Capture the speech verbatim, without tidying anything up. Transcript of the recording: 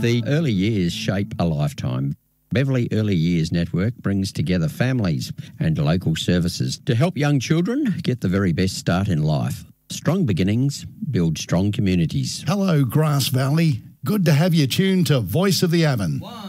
The early years shape a lifetime. Beverley Early Years Network brings together families and local services to help young children get the very best start in life. Strong beginnings build strong communities. Hello, Grass Valley. Good to have you tuned to Voice of the Avon. One.